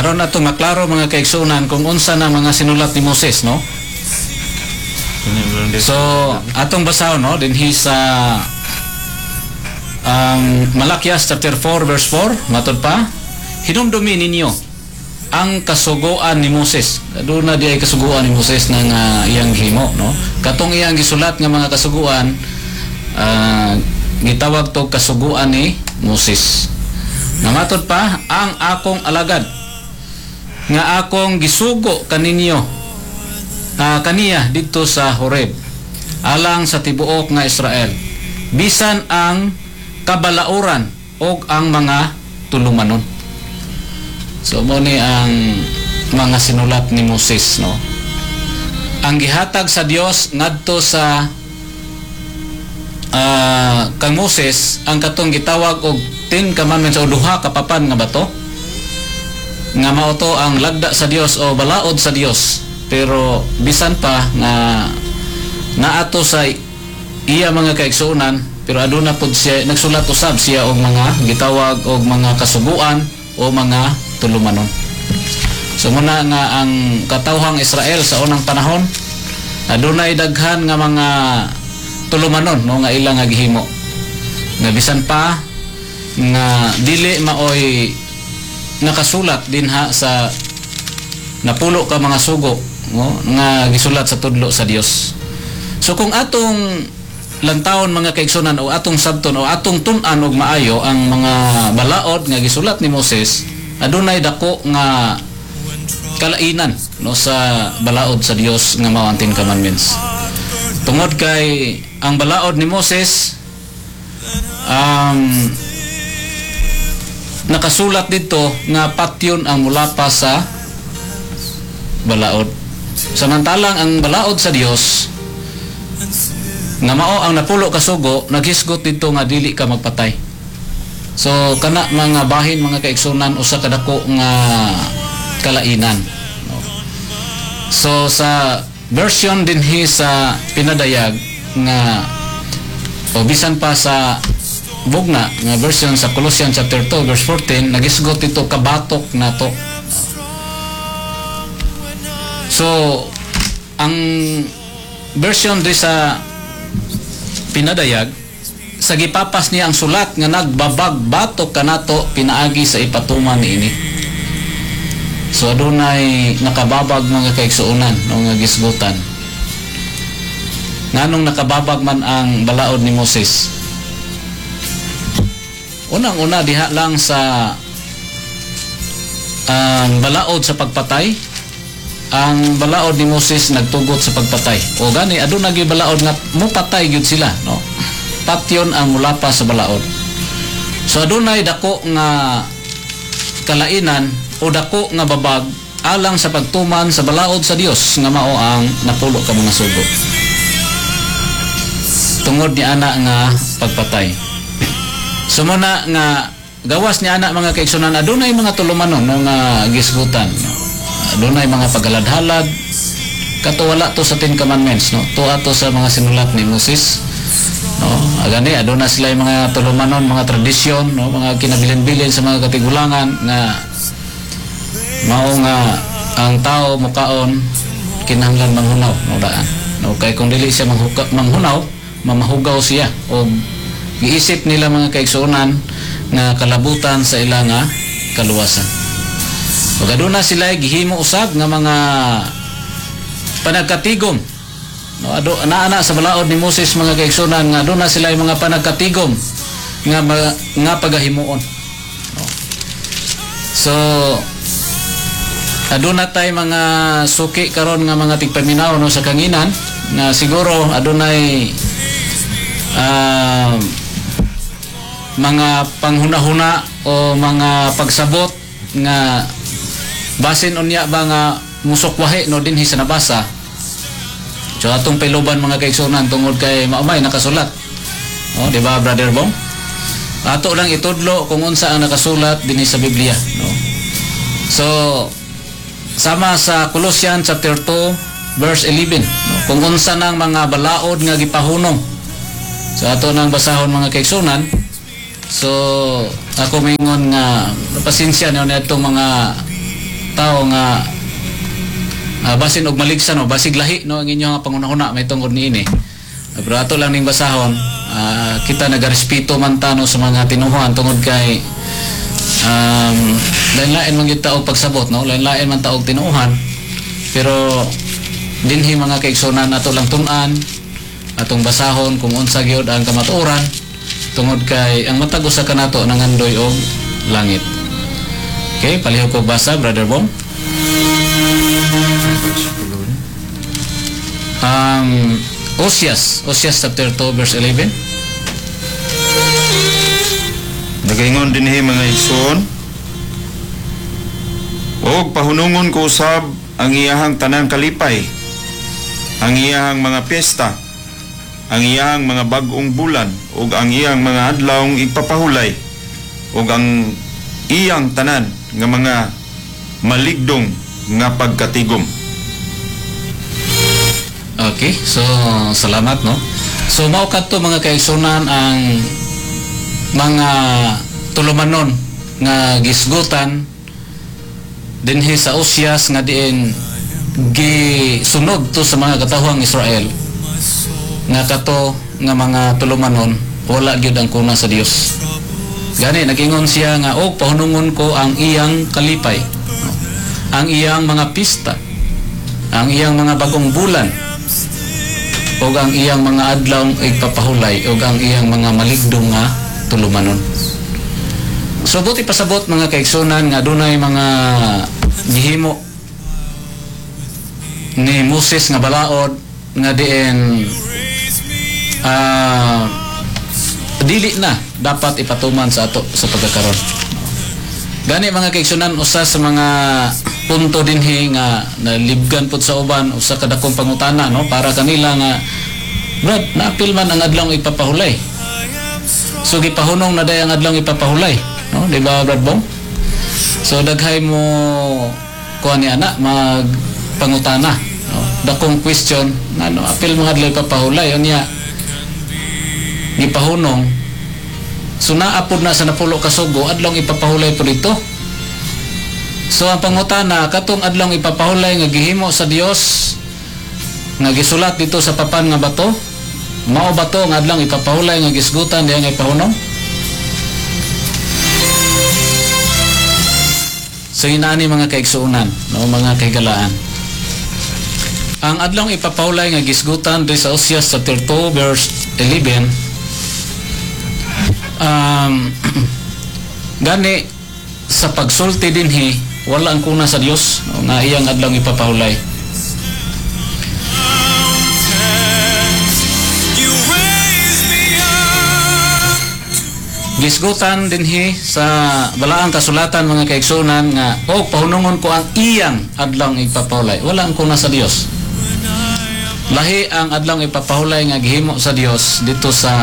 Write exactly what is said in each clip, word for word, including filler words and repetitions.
aron na itong maklaro mga kaigsunan kung unsa na mga sinulat ni Moses, no? So, atong basahon, no? Dinhi sa ang um, Malakias chapter four verse four, matod pa, hinumdumi ninyo ang kasuguan ni Moses. Doon na di ay kasuguan ni Moses ng uh, iyang himo, no? Katong iyang gisulat nga mga kasuguan, uh, gitawag to kasuguan ni Moses. Namatod pa, ang akong alagad nga akong gisugo kaninyo uh, kaniya dito sa Horeb alang sa tibuok nga Israel, bisan ang kabalauran o ang mga tulumanon. So mo ni ang mga sinulat ni Moses, no? Ang gihatag sa Dios ngadto sa uh, kang Moses ang katong gitawag og Ten Commandments o duha ka papan nga bato nga mao to ang lagda sa Dios o balaod sa Dios, pero bisan pa nga naato sa iya mga kaigsuonan, pero aduna pud siya nagsulat usab siya og mga gitawag og mga kasuguan o mga tulumanon. So muna nga ang katawhang Israel sa unang panahon adunay daghan nga mga tulumanon, no, nga ilang nga gihimo nga bisan pa nga dili maoy nakasulat dinha sa napulo ka mga sugo, no, nga gisulat sa tudlo sa Dios. So kung atong lantawon mga kaigsunan o atong sabton o atong tun-an og maayo ang mga balaod nga gisulat ni Moses, adunay dako nga kalainan, no, sa balaod sa Dios nga mao ang Ten Commandments. Tungod kay ang balaod ni Moses um, nakasulat dito nga patyon ang mula pa sa balaod. Samantalang ang balaod sa Dios nga mao ang napulo ka sugo, naghisgot dito nga dili ka magpatay. So kana mga bahin mga kaigsunan usa ka dako nga kalainan, no? So sa version dinhi sa pinadayag nga o bisan pa sa bugna nga version sa Colossians chapter two verse fourteen, nagisgot dito kabatok nato. So ang version di sa pinadayag sa gipapas niya ang sulat nga nagbabag batok kanato pinaagi sa ipatuman niini. So adunay nakababag mga kaigsuonan, no, nga gisgutan. Nganong nakababag man ang balaod ni Moses? Unang-una diha lang sa ang um, balaod sa pagpatay. Ang balaod ni Moses nagtugot sa pagpatay. O gani aduna gyud balaod nga mupatay gyud sila, no? Patyon ang mula pa sa balaod. So adunay dako nga kalainan o dako nga babag alang sa pagtuman sa balaod sa Dios nga mao ang napulo ka mga sugo. Tungod ni ana nga pagpatay. So muna nga gawas ni ana mga kaigsunan adunay mga tulumanon, no, nga gisgutan, no? Adunay mga pagaladhalad kato wala to sa Ten Commandments, no? To ato sa mga sinulat ni Moses, no? Agani aduna sila yung mga tulumanon, mga tradisyon, no, mga kinabilin-bilin sa mga katigulangan nga mao nga ang tao mukaon kinahanglan manghunaw, no, daan, no? Kay kung dili siya manghuka, manghunaw mamahugaw siya o giisip nila mga kaigsuonan nga kalabutan sa ilang nga kaluwasan. Ug aduna sila gihimo usab nga mga panagkatigom, no, ado ana sa balaod ni Moses mga kaigsuonan nga aduna sila mga panagkatigom nga nga pagahimuon, no? So aduna tay mga suki karon nga mga tigpaminaw, no, sa kanginan na siguro adunay uh, mga panghuna-huna o mga pagsabot nga basin unya ba nga musukwahe, no, dinhi sa nabasa. So atong piluban mga kaigsuonan tungod kay maumay nakasulat, oh, di ba Brother Bong? Ato lang itudlo kung unsa ang nakasulat dinhi sa Biblia, no? So sama sa Colossians chapter two verse eleven, no, kung unsa nang mga balaod nga gipahunong. So ato nang basahon mga kaigsuonan. So ako mingon nga pasensya na itong mga tao nga uh, basin og maligsan no, basig lahi no ang inyo nga pangunahuna may tungod niini. Pero ato lang ning basahon, uh, kita nagarespeto man tano sa mga tinuhan tungod kay um, lain-lain man gyud taog pagsabot no, lain-lain man taog tinuhan. Pero dinhi mga kaigsunan ato lang tun-an atong basahon kung unsa gyud ang kamatuoran tungod kay ang matag usa kanato nangandoy og langit. Okay, palihog ko basa, Brother Bong. Um, Osias, Osias chapter two verse eleven. Nagaingon dinhi mga igsoon, og pahunungon ko usab ang iyahang tanang kalipay, ang iyahang mga piyesta, ang iyahang mga bag-ong bulan, ug ang iyang mga adlawng ipapahulay, ug ang iyang tanan nga mga maligdong nga pagkatigom. Okay, so salamat no. So mao kadto mga kaigsunan ang mga tulumanon nga gisgutan dinhi sa Osias nga diin gisunod to sa mga katawhang Israel nga kato nga mga tulumanon wala gyud ang kuna sa Dios. Gani nagingon siya nga og pahunungon ko ang iyang kalipay, ang iyang mga pista, ang iyang mga bagong bulan, ug ang iyang mga adlaw igpapahulay, ug ang iyang mga maligdong nga tulumanon. So buti pasabot mga kaigsunan nga dunay mga gihimo ni Moses nga balaod nga diin ah uh, dili na dapat ipatuman sa ato sa pagkakaron. Gani mga kaigsunan usa sa mga punto dinhi nga nalibgan pud sa uban usa ka dakong pangutana no para kanila nga brad naapil man ang adlaw ipapahulay. So gipahunong na day ang adlaw ipapahulay no di ba Brad Bong? So daghay mo kuha ni ana mag pangutana no? Dakong question ngano apil mga adlaw ipapahulay unya gipahunong so naapod na sa napulo ka sugo adlaw ipapahulay po dito. So ang pangutana katong adlaw ipapahulay nga gihimo sa Dios nga gisulat dito sa papan nga bato, mao ba to nga adlaw ipapahulay nga gisgutan diha nga ipahunong? So inaani mga kaigsuunan no mga kahigalaan. Ang adlaw ipapahulay nga gisgutan diri sa Osias chapter two verse eleven um gani sa pagsulti dinhi wala ang kuna sa Dios no, nga iyang adlaw ipapahulay. Gisgutan dinhi sa balaang kasulatan mga kaigsunan nga o pahunungon ko ang iyang adlaw ipapahulay. Wala ang kuna sa Dios. Lahi ang adlaw ipapahulay nga gihimo sa Dios dito sa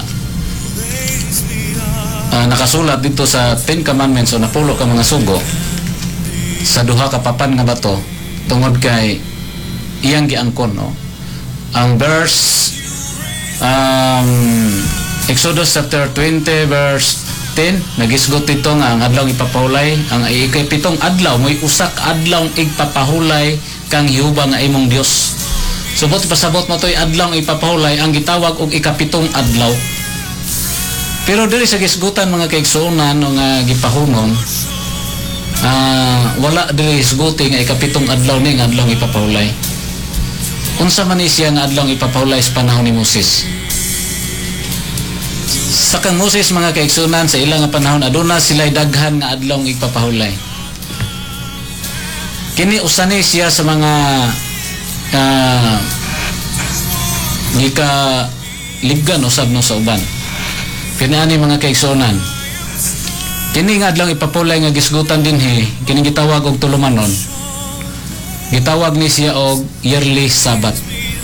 Uh, nakasulat dito sa Ten Commandments o napulo ka mga sugo sa duha ka papan nga bato tungod kay iyang giangkon no. Ang verse um, Exodus chapter twenty verse ten nagisgot dito nga ang adlaw ipapahulay ang ikapitong adlaw mo'y usak adlaw igpapahulay kang Jehova nga imong Dios. Subot pasabot mo to'y adlaw ipapahulay ang gitawag og ikapitong adlaw. Pero diri sa gisgutan mga kaigsuonan nga gipahunon uh, wala diri isguti nga ikapitong adlaw ni nga adlaw ipapahulay. Unsa man ni siya nga adlaw ipapahulay sa panahon ni Moses? Sa kang Moses mga kaigsuonan sa ilang nga panahon aduna sila'y daghan nga adlaw ipapahulay. Kini usa ni siya sa mga uh, gika libgan usab no sa uban. Kini mga kaigsuonan. Kini nga adlaw ipapahulay nga gisgutan dinhi, kini gitawag og tulumanon. Gitawag ni siya og yearly Sabbath.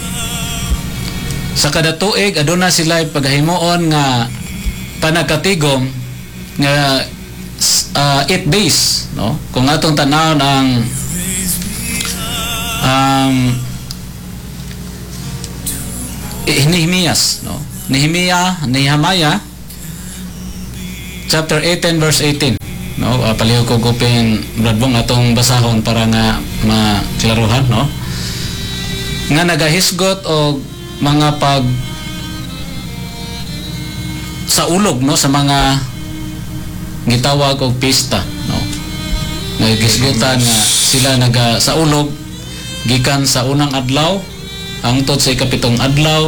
Sa kada tuig aduna sila paghimuon nga panagkatigom nga uh, eight days, no? Kung atong tan-awon ang um Nehemias, no? Nehemia, Nehemia chapter eighteen verse eighteen. no, uh, palihog ko gupin bradbong atong basahon para nga maklaruhan, no, nga nagahisgot og mga pag sa ulog, no, sa mga gitawag og pista, no, nagahisgotan nga sila naga sa ulog gikan sa unang adlaw hangtod sa ikapitong adlaw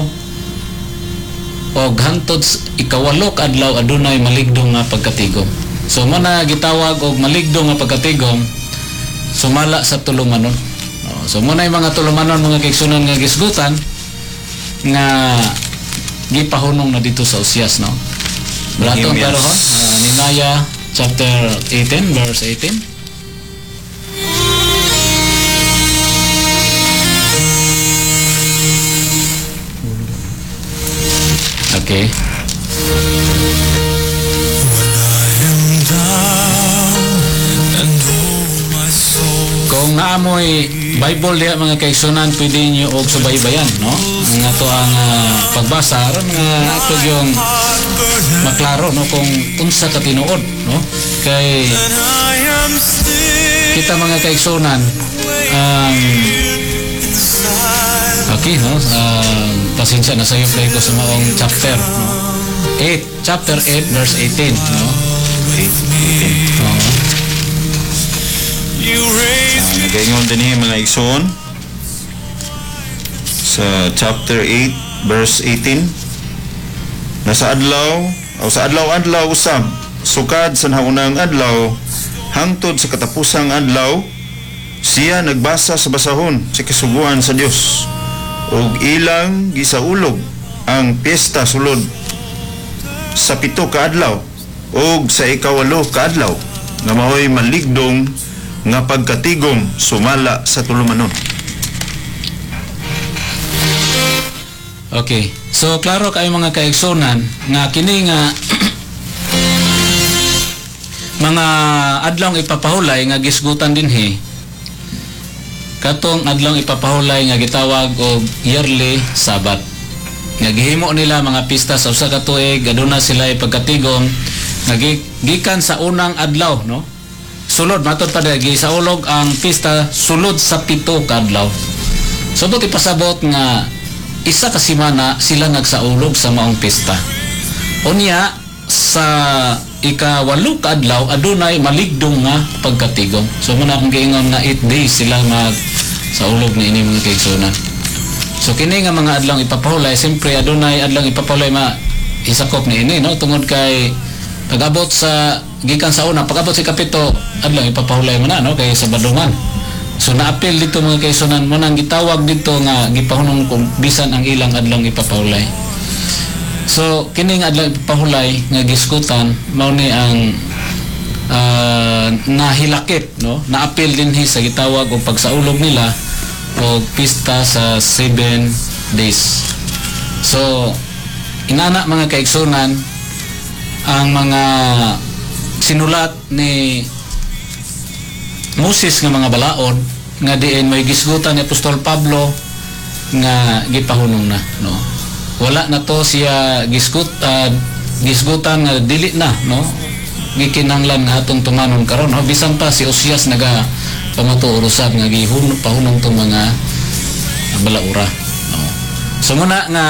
og hangtod sa ikawalo ka adlaw adunay maligdong nga pagkatigom. So mo na gitawag og maligdong nga pagkatigom sumala sa tulumanon. No, so mo na yung mga tulumanon mga kaigsunan nga gisgutan nga gipahunong na dito sa Usias, no. Bratong Nehemias. pero uh, Nehemiah chapter eighteen verse eighteen. Okay. Kung naamoy Bible diya mga kaigsunan, pwede nyo og subaybayan, no? Nga to ang uh, pagbasa aron nga ato yung maklaro, no, kung unsa ka tinuod, no? Kay kita mga kaigsunan um, okay, no? Uh, pasensya na sayo play ko sa maong chapter, no? eight, chapter eight verse eighteen, no? eight, eighteen. Uh, Uh, nagaingon din niya mga igsoon sa chapter eight verse eighteen, nasa adlaw o sa adlaw-adlaw usab sukad sa naunang adlaw hangtod sa katapusang adlaw siya nagbasa sa basahon sa kasuguan sa Dios ug ilang gisaulog ang piyesta sulod sa pito ka adlaw ug sa ikawalo ka adlaw nga maoy maligdong nga pagkatigom sumala sa tulumanon. Okay. So klaro kayo mga kaigsunan nga kini nga mga adlong ipapahulay nga gisgutan dinhi. Katong adlong ipapahulay nga gitawag og yearly Sabbath. Nga gihimo nila mga pista sa usa ka tuig, aduna sila ipagkatigom nga gikan sa unang adlaw, no? Sulod matod pa dagi sa ulog ang pista sulod sa pito ka adlaw. So buti pasabot nga isa ka semana sila nagsaulog sa maong pista. Unya sa ikawalo ka adlaw adunay maligdong nga pagkatigom. So muna akong giingon nga eight days sila mag sa ulog ni ini mga kaigsunan. So kini nga mga adlaw ipapahulay, siyempre adunay adlaw ipapahulay ma isakop ni ini, no, tungod kay pag-abot sa gikan sa una, pag-abot sa kapito adlaw ipapahulay mo na, no, kay sa badungan. So na-appeal dito mga kaigsunan mo nang gitawag dito nga gipahunong kung bisan ang ilang adlaw ipapahulay. So kini nga adlaw ipapahulay nga giskutan mao ni ang uh, nahilakip, no, na-appeal dinhi sa gitawag og pagsaulog nila og pista sa seven days. So inana mga kaigsunan ang mga sinulat ni Moses nga mga balaod nga diin may gisgutan ni Apostol Pablo nga gipahunong na, no. Wala na to siya gisgut uh, gisgutan nga dili na, no, gikinahanglan nga atong tumanon karon, no, bisan pa si Usias naga pamatuo usab nga gihunong pahunong tong mga balaura, no. So muna nga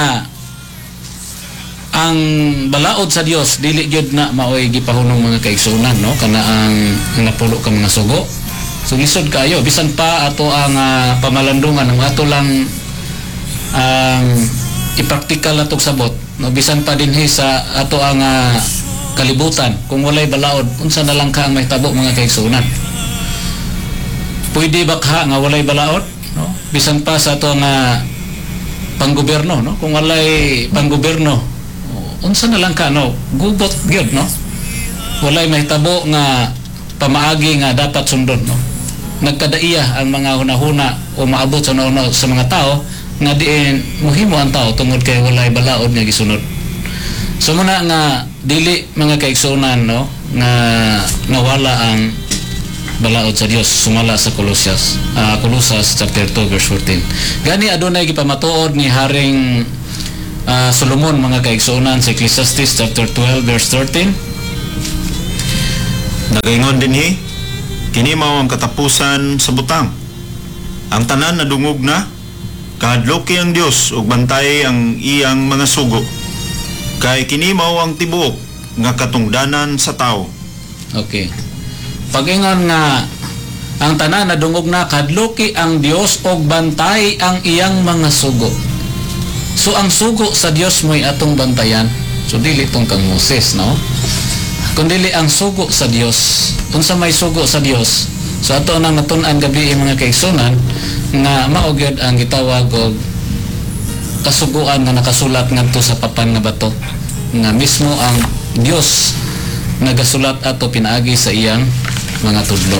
ang balaod sa Dios dili gyud na maoy gipahunong mga kaigsunan, no, kana ang napulo ka mga sugo. So lisod kayo bisan pa ato ang uh, pamalandungan ang ato lang ang um, ipraktikal atong sabot, no, bisan pa dinhi sa ato ang uh, kalibutan kung walay balaod unsa na lang ka ang mahitabo mga kaigsunan. Pwede ba ka nga walay balaod, no, bisan pa sa ato nga panggobyerno, no, kung walay panggobyerno unsa na lang ka, no, gubot gyud, no, walay mahitabo nga pamaagi nga dapat sundon, no. Nagkadaiya ang mga hunahuna o maabot sa una sa mga tao nga diin mohimo ang tao tungod kay walay balaod nga gisunod. So muna nga dili mga kaigsunan, no, nga nawala ang balaod sa Dios sumala sa Colossus, uh, Colossus chapter two verse fourteen. Gani adunay gipamatuod ni Haring Uh, Solomon mga kaigsunan sa Ecclesiastes chapter twelve verse thirteen. Nagaingon dinhi, kini mao ang katapusan sa butang. Ang tanan nadungog na, kahadloki ang Dios ug bantay ang iyang mga sugo. Kay kini mao ang tibuok nga katungdanan sa tao. Okay. Pag-ingon nga ang tanan nadungog na, kadloki ang Dios og bantay ang iyang mga sugo. So ang sugo sa Dios mo'y atong bantayan. So dili tong kang Moses, no? Kundili ang sugo sa Dios. Unsa may sugo sa Dios? So ato nang natun-an gabi mga kaigsunan nga mao gyud ang gitawag og kasuguan nga nakasulat ngadto sa papan nga bato, nga mismo ang Dios nagasulat ato pinaagi sa iyang mga tudlo.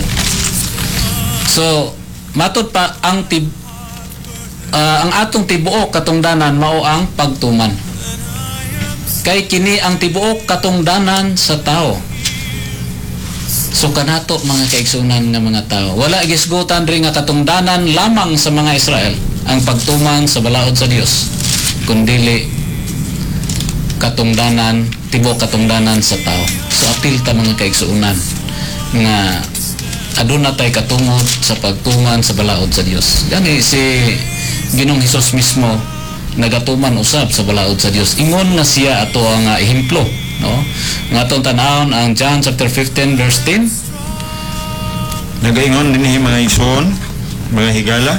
So matud pa ang tib uh, ang atong tibuok katungdanan mao ang pagtuman. Kay kini ang tibuok katungdanan sa tao. So kanato mga kaigsunan nga mga tao, wala gisgutan rin nga katungdanan lamang sa mga Israel ang pagtuman sa balaod sa Dios, kundili katungdanan, tibuok katungdanan sa tao. So apil ta mga kaigsunan nga aduna tay katungod sa pagtuman sa balaod sa Dios. Gani si Ginoong Hesus mismo nagatuman usab sa balaod sa Dios. Ingon nga siya ato ang uh, ehemplo, no? Nga atong tan-awon ang John chapter fifteen verse ten. Nagaingon dinhi mga igsoon, mga higala,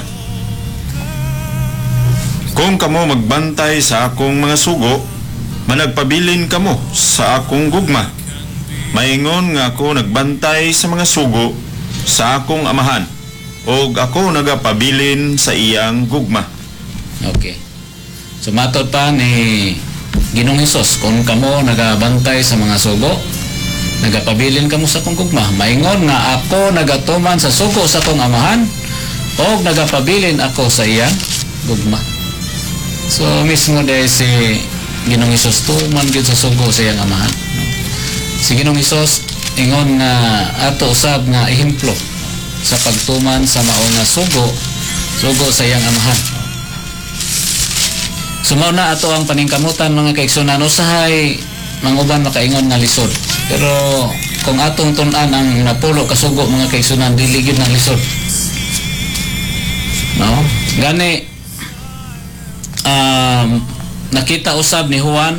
kung kamo magbantay sa akong mga sugo, managpabilin kamo sa akong gugma. Maingon nga ako nagbantay sa mga sugo sa akong amahan, og ako nagapabilin sa iyang gugma. Okay. So matod pa ni Ginoong Hesus, kung kamo nagabantay sa mga sugo, nagapabilin kamo sa akong gugma. Maingon nga ako nagatuman sa sugo sa akong amahan, og nagapabilin ako sa iyang gugma. So mismo dahil si Ginoong Hesus tuman gyud sa sugo sa iyang amahan, no? Si Ginoong Hesus ingon nga ato usab nga ehemplo sa pagtuman sa mao nga sugo, sugo sa iyang amahan. Sumaw na ato ang paningkamutan mga kaigsunan, usahay manguban makaingon nga lisod. Pero kung atong tun-an ang napulo kasugo mga kaigsunan, dili gyud ng lisod. No? Gani um, nakita usab ni Juan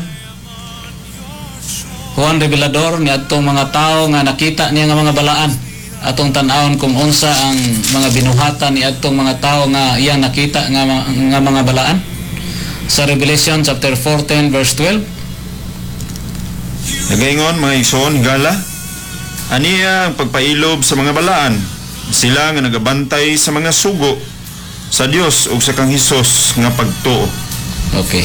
Juan Revelador ni atong mga tao nga nakita niya nga mga balaan. Atong tan-awon kung unsa ang mga binuhatan ni atong mga tao nga iyang nakita nga, nga mga balaan. Sa Revelation chapter fourteen verse twelve. Nagaingon mga igsoon, higala, aniya ang pagpailob sa mga balaan. Sila nga nagabantay sa mga sugo sa Dios ug sa kang Hesus nga pagtuo. Okay.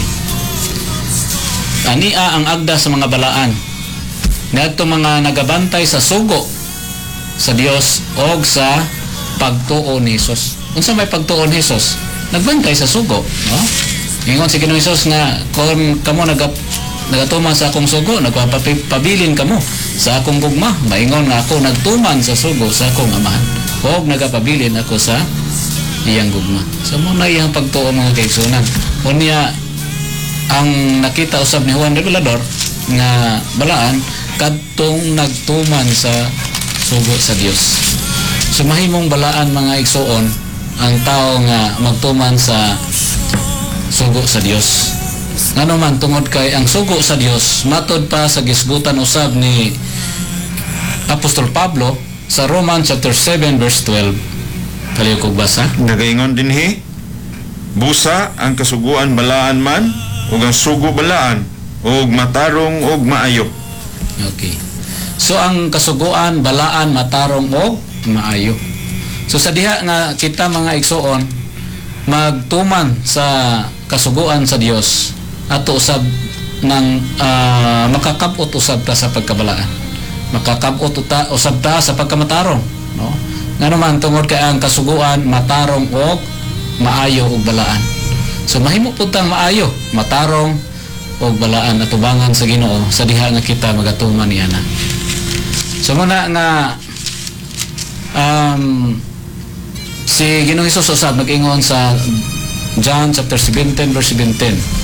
Ania ang agda sa mga balaan. Ngadto mga nagabantay sa sugo sa Dios og sa pagtuo ni Hesus. Unsa may pagtuo ni Hesus? Nagbantay sa sugo, no? Ingon si Ginoong Hesus nga kung kamo nagap nagatuman sa akong sugo, nagpapabilin kamo sa akong gugma. Maingon nga ako nagtuman sa sugo sa akong amahan, og nagapabilin ako sa iyang gugma. So mo na iyang pagtuo mga kaigsunan. Unya ang nakita usab ni Juan Revelador nga balaan kadtong nagtuman sa sugo sa Dios. So mahimong balaan mga igsuon ang tao nga magtuman sa sugo sa Dios. Ngano man tungod kay ang sugo sa Dios matod pa sa gisgutan usab ni Apostol Pablo sa Romans chapter seven verse twelve. Kaliw kog basa. Nagaingon dinhi, busa ang kasuguan balaan man ug ang sugo balaan ug matarong ug maayo. Okay. So ang kasuguan balaan, matarong og maayo. So sa diha nga kita mga igsuon magtuman sa kasuguan sa Dios ato usab ng uh, makakabot usab ta sa pagkabalaan, makakabot ta usab ta sa pagkamatarong, no? Ngano man tungod kay ang kasuguan matarong og maayo og balaan. So mahimo pud tang maayo, matarong og balaan atubangan sa Ginoo sa diha nga kita magatuman niya na. So muna nga um, si Ginoong Hesus usab nag-ingon sa John chapter seventeen verse seventeen.